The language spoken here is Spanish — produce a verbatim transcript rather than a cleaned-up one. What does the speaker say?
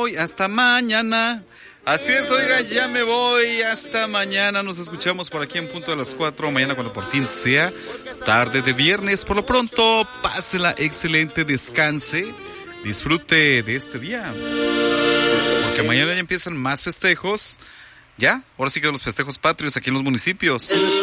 voy, hasta mañana. Así es, oiga, ya me voy, hasta mañana. Nos escuchamos por aquí en punto de las cuatro, mañana cuando por fin sea tarde de viernes. Por lo pronto, pásela excelente, descanse, disfrute de este día. Porque mañana ya empiezan más festejos. Ya, ahora sí que los festejos patrios aquí en los municipios.